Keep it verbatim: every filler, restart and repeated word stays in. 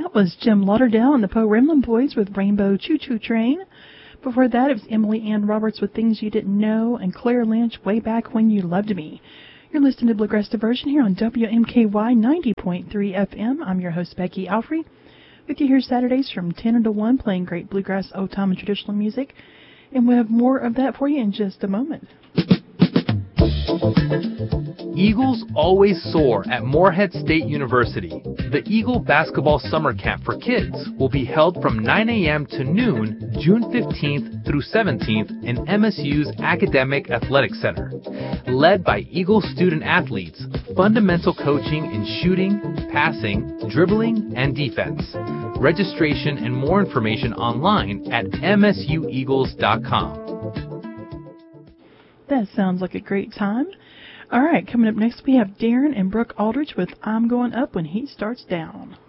That was Jim Lauderdale and the Poe Remlin Boys with Rainbow Choo Choo Train. Before that, it was Emily Ann Roberts with Things You Didn't Know and Claire Lynch, Way Back When You Loved Me. You're listening to Bluegrass Diversion here on W M K Y ninety point three F M. I'm your host, Becky Alfrey, with you here Saturdays from ten until one, playing great bluegrass, old-time, and traditional music. And we'll have more of that for you in just a moment. Eagles always soar at Morehead State University. The Eagle Basketball Summer Camp for Kids will be held from nine a.m. to noon, June fifteenth through seventeenth in M S U's Academic Athletic Center. Led by Eagle student athletes, fundamental coaching in shooting, passing, dribbling, and defense. Registration and more information online at m s u eagles dot com. That sounds like a great time. All right, coming up next we have Darren and Brooke Aldridge with I'm Going Up When He Starts Down.